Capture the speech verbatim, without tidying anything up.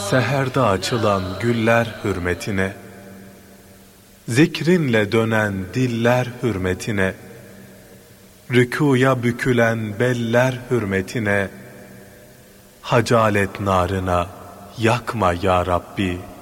seherde açılan güller hürmetine, zikrinle dönen diller hürmetine, rükûya bükülen beller hürmetine, hacalet narına yakma ya Rabbi